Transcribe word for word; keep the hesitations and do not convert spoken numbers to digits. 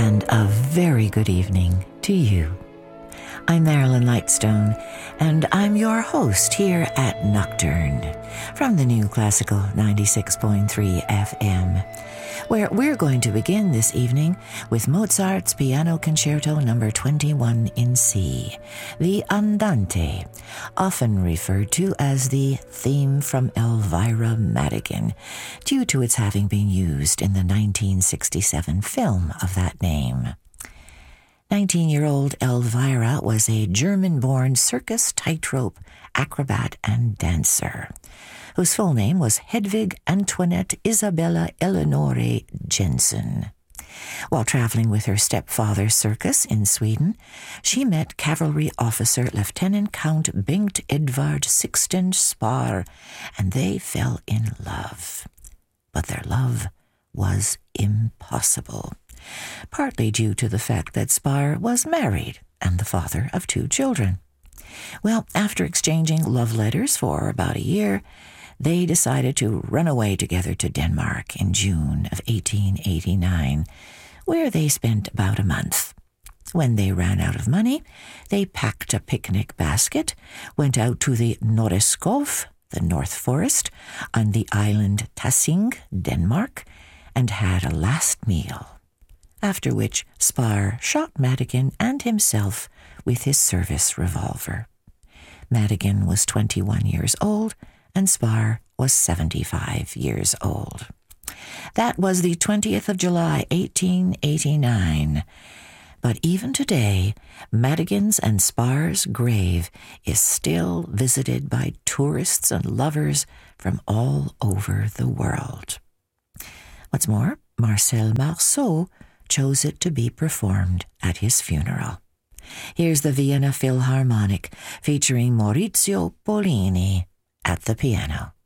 and a very good evening to you. I'm Marilyn Lightstone, and I'm your host here at Nocturne from the New Classical ninety-six point three F M, where we're going to begin this evening with Mozart's Piano Concerto number twenty-one in C, the Andante, often referred to as the theme from Elvira Madigan, due to its having been used in the nineteen sixty-seven film of that name. Nineteen-year-old Elvira was a German-born circus tightrope acrobat and dancer, whose full name was Hedvig Antoinette Isabella Eleonore Jensen. While traveling with her stepfather's circus in Sweden, she met cavalry officer Lieutenant Count Bengt Edvard Sixten Spar, and they fell in love. But their love was impossible, partly due to the fact that Spar was married and the father of two children. Well, after exchanging love letters for about a year, they decided to run away together to Denmark in June of eighteen eighty-nine, where they spent about a month. When they ran out of money, they packed a picnic basket, went out to the Noreskov, the North Forest, on the island Tassing, Denmark, and had a last meal, after which Spar shot Madigan and himself with his service revolver. Madigan was twenty-one years old, and Spar was seventy-five years old. That was the twentieth of July, eighteen eighty-nine. But even today, Madigan's and Spar's grave is still visited by tourists and lovers from all over the world. What's more, Marcel Marceau chose it to be performed at his funeral. Here's the Vienna Philharmonic featuring Maurizio Pollini at the piano.